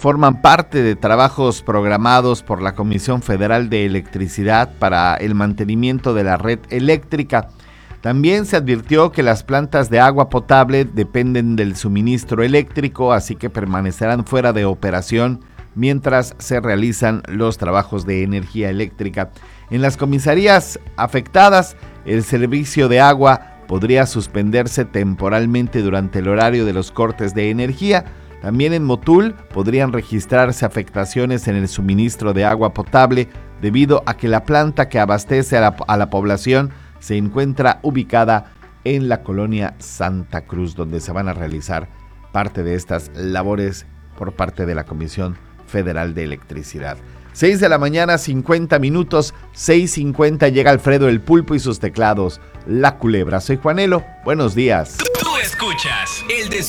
forman parte de trabajos programados por la Comisión Federal de Electricidad para el mantenimiento de la red eléctrica. También se advirtió que las plantas de agua potable dependen del suministro eléctrico, así que permanecerán fuera de operación mientras se realizan los trabajos de energía eléctrica. En las comisarías afectadas, el servicio de agua podría suspenderse temporalmente durante el horario de los cortes de energía. También en Motul podrían registrarse afectaciones en el suministro de agua potable debido a que la planta que abastece a la población se encuentra ubicada en la colonia Santa Cruz, donde se van a realizar parte de estas labores por parte de la Comisión Federal de Electricidad. 6 de la mañana, 50 minutos, 6:50, llega Alfredo el Pulpo y sus teclados, La Culebra. Soy Juanelo, buenos días. Tú escuchas el